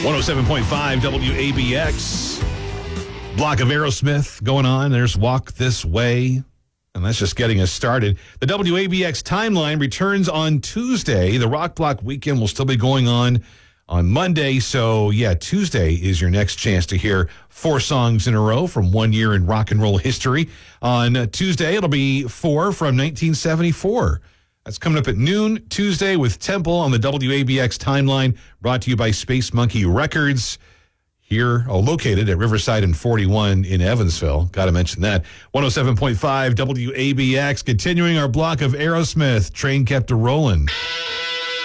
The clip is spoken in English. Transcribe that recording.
107.5 WABX. Block of Aerosmith going on. There's Walk This Way. And that's just getting us started. The WABX timeline returns on Tuesday. The Rock Block weekend will still be going on Monday. So, yeah, Tuesday is your next chance to hear 4 songs in a row from 1 year in rock and roll history. On Tuesday, it'll be 4 from 1974. That's coming up at noon Tuesday with Temple on the WABX timeline, brought to you by Space Monkey Records. Here, located at Riverside and 41 in Evansville. Got to mention that. 107.5 WABX, continuing our block of Aerosmith. Train kept a rolling.